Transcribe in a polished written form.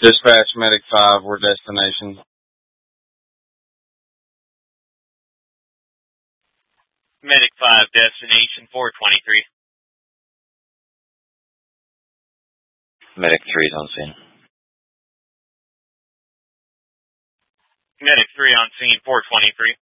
Dispatch Medic 5, we're destination. Medic 5, destination 423. Medic 3 is on scene. Medic 3 on scene 423.